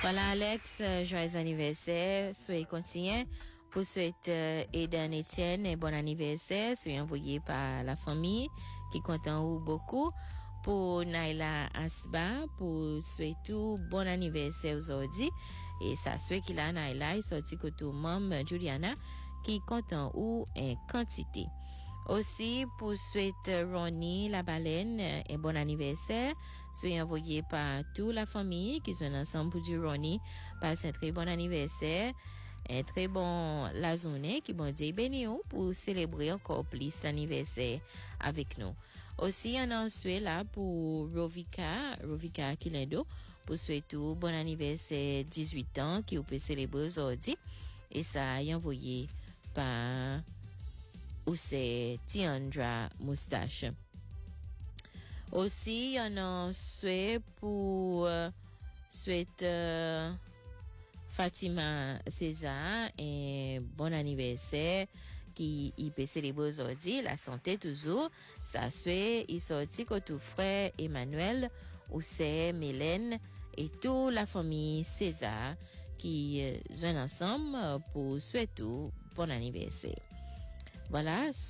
Voilà Alex, joyeux anniversaire, soyez continue. Pour souhaiter Eden Etienne et bon anniversaire, soyez envoyé par la famille qui compte en vous beaucoup. Pour Naila Asba, pour souhaiter bon anniversaire aujourd'hui. Et ça souhaite qu'il a Naila, il sorti que tout maman Juliana qui compte en ou en quantité. Aussi, pour souhaiter Ronnie la baleine un bon anniversaire, soyez envoyé par toute la famille qui sont ensemble pour du Ronnie. Passe un très bon anniversaire, un très bon la journée qui bon Dieu béni pour célébrer encore plus l'anniversaire avec nous. Aussi, on en souhaite là pour Rovika Kilendo, pour souhaiter bon anniversaire 18 ans qui peut célébrer aujourd'hui. Et ça a envoyé par ou c'est Tiandra Moustache. Aussi, on en souhaite pour Fatima César un bon anniversaire qui il peut célébrer aujourd'hui, la santé toujours. Ça souhaite il sorti que tout frère Emmanuel ou c'est Mélène et toute la famille César qui joignent ensemble pour souhaiter bon anniversaire. Voilà.